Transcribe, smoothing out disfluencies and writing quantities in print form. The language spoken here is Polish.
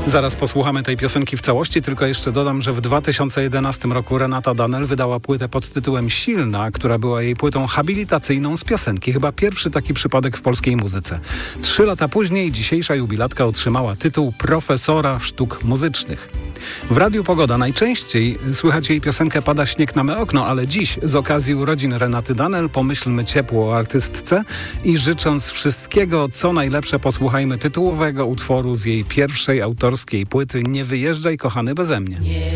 Zaraz posłuchamy tej piosenki w całości, tylko jeszcze dodam, że w 2011 roku Renata Danel wydała płytę pod tytułem Silna, która była jej płytą habilitacyjną z piosenki. Chyba pierwszy taki przypadek w polskiej muzyce. 3 lata później dzisiejsza jubilatka otrzymała tytuł profesora sztuk muzycznych. W Radiu Pogoda najczęściej słychać jej piosenkę Pada śnieg na me okno, ale dziś z okazji urodzin Renaty Danel pomyślmy ciepło o artystce i życząc wszystkiego, co najlepsze, posłuchajmy tytułowego utworu z jej pierwszej autorskiej płyty Nie wyjeżdżaj kochany beze mnie.